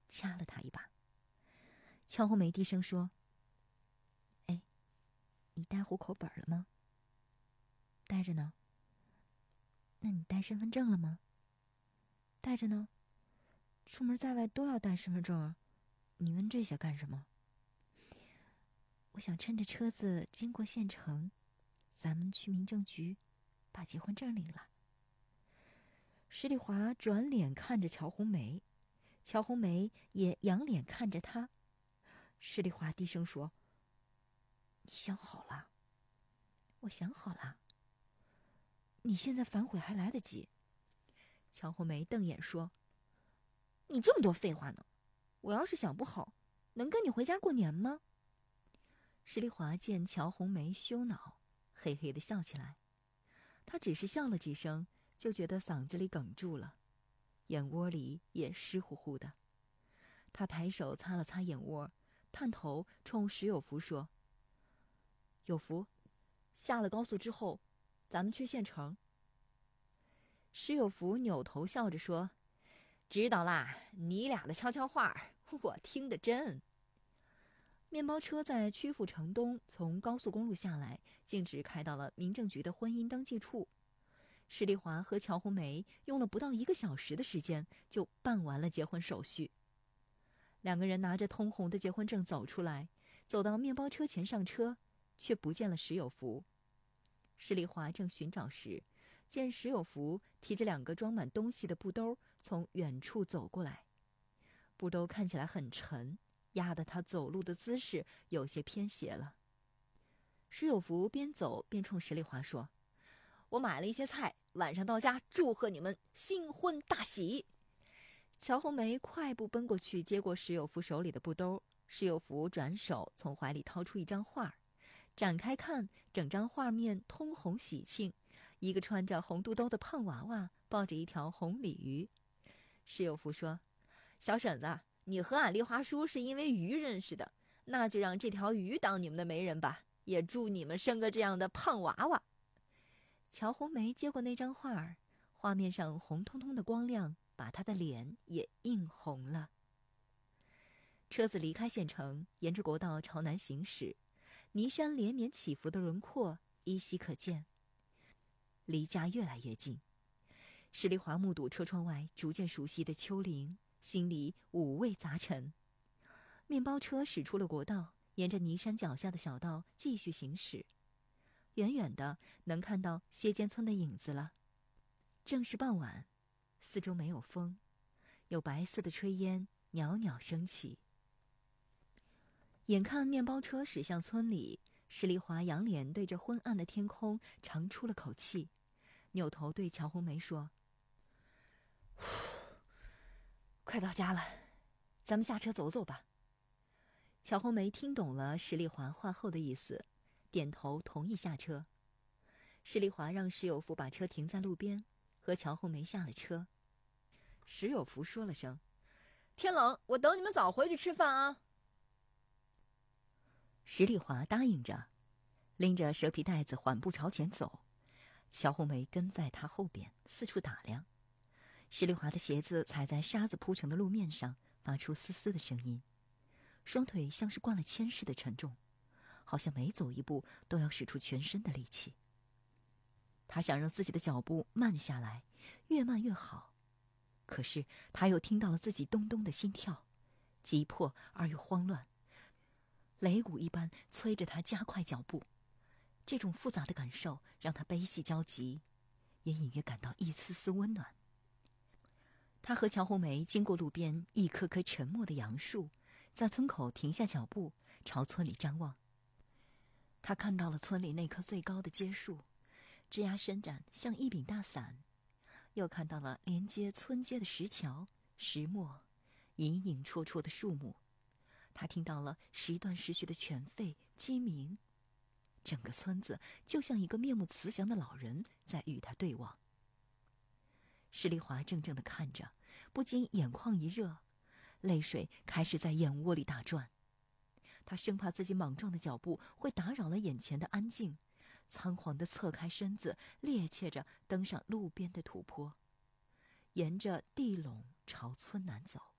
掐了他一把。乔红梅低声说：“哎，你带户口本了吗？”“带着呢。”“那你带身份证了吗？”“带着呢。出门在外都要带身份证啊，你问这些干什么？”“我想趁着车子经过县城，咱们去民政局把结婚证领了。”石丽华转脸看着乔红梅，乔红梅也仰脸看着他。石丽华低声说：“你想好了？”“我想好了。”“你现在反悔还来得及。”乔红梅瞪眼说：“你这么多废话呢？我要是想不好，能跟你回家过年吗？”石丽华见乔红梅羞恼，嘿嘿地笑起来。她只是笑了几声，就觉得嗓子里哽住了，眼窝里也湿乎乎的。她抬手擦了擦眼窝，探头冲石有福说：“有福，下了高速之后，咱们去县城。”石有福扭头笑着说：“知道啦，你俩的悄悄话，我听得真。”面包车在曲阜城东从高速公路下来，径直开到了民政局的婚姻登记处。石丽华和乔红梅用了不到1个小时的时间就办完了结婚手续。2个人拿着通红的结婚证走出来，走到面包车前上车，却不见了石有福。石丽华正寻找时，见石有福提着2个装满东西的布兜从远处走过来，布兜看起来很沉，压得他走路的姿势有些偏斜了。石有福边走边冲石丽华说：“我买了一些菜，晚上到家祝贺你们新婚大喜。”乔红梅快步奔过去接过石有福手里的布兜，石有福转手从怀里掏出一张画，展开看，整张画面通红喜庆，一个穿着红肚兜的胖娃娃抱着一条红鲤鱼。石有福说：“小婶子，你和俺丽华叔是因为鱼认识的，那就让这条鱼当你们的媒人吧，也祝你们生个这样的胖娃娃。”乔红梅接过那张画，画面上红彤彤的光亮把她的脸也映红了。车子离开县城，沿着国道朝南行驶，泥山连绵起伏的轮廓依稀可见。离家越来越近，石丽华目睹车窗外逐渐熟悉的丘陵，心里五味杂陈。面包车驶出了国道，沿着泥山脚下的小道继续行驶。远远的能看到歇间村的影子了。正是傍晚，四周没有风，有白色的炊烟袅袅升起。眼看面包车驶向村里，石丽华仰脸对着昏暗的天空长出了口气，扭头对乔红梅说：“快到家了，咱们下车走走吧。”乔红梅听懂了石丽华话后的意思，点头同意下车。石丽华让石有福把车停在路边，和乔红梅下了车。石有福说了声：“天冷，我等你们早回去吃饭啊。”石丽华答应着，拎着蛇皮袋子缓步朝前走。乔红梅跟在他后边，四处打量。石丽华的鞋子踩在沙子铺成的路面上，发出嘶嘶的声音，双腿像是灌了铅似的沉重，好像每走一步都要使出全身的力气。他想让自己的脚步慢下来，越慢越好，可是他又听到了自己咚咚的心跳，急迫而又慌乱，擂鼓一般催着他加快脚步。这种复杂的感受让他悲喜交集，也隐约感到一丝丝温暖。他和乔红梅经过路边一棵棵沉默的杨树，在村口停下脚步，朝村里张望。他看到了村里那棵最高的街树，枝桠伸展像一柄大伞，又看到了连接村街的石桥、石磨，隐隐绰绰的树木。他听到了时断时续的犬吠、鸡鸣，整个村子就像一个面目慈祥的老人在与他对望。石丽华怔怔地看着，不禁眼眶一热，泪水开始在眼窝里打转。他生怕自己莽撞的脚步会打扰了眼前的安静，仓皇地侧开身子，趔趄着登上路边的土坡，沿着地垄朝村南走。